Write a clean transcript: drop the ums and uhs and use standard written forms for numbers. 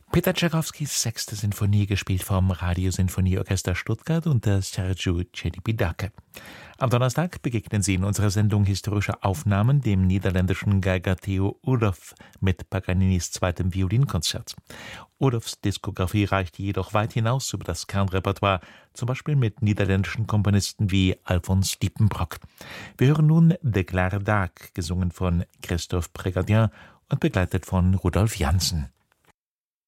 Peter Tschaikowskis 6. Sinfonie, gespielt vom Radiosinfonieorchester Stuttgart unter Sergiu Celibidache. Am Donnerstag begegnen Sie in unserer Sendung Historische Aufnahmen dem niederländischen Geiger Theo Odoff mit Paganinis 2. Violinkonzert. Odoffs Diskografie reicht jedoch weit hinaus über das Kernrepertoire, zum Beispiel mit niederländischen Komponisten wie Alphonse Diepenbrock. Wir hören nun De Clare Daak, gesungen von Christophe Prégardien und begleitet von Rudolf Janssen.